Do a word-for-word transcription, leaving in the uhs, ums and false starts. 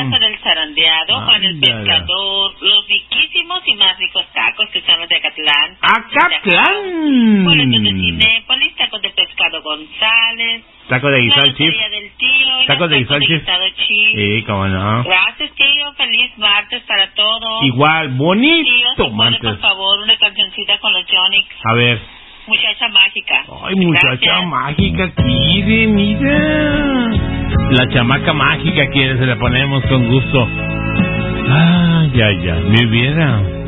Casa del Zarandeado, Ah, Juan el Pescador, los riquísimos y más ricos tacos que son los de Acatlán. ¡Acatlán! Boletos de Cinépolis, tacos de pescado González. Taco de guisado chip. Del tío, Tacos de guisado chip. Sí, cómo no. Gracias, tío. Feliz martes para todos. Igual, bonito Tío, si martes. puede, por favor, una cancioncita con los Jonix. A ver. Muchacha mágica. Ay, muchacha Gracias. mágica, quiere, mira. La chamaca mágica quiere, se la ponemos con gusto. Ay, ay, ay, mi vida.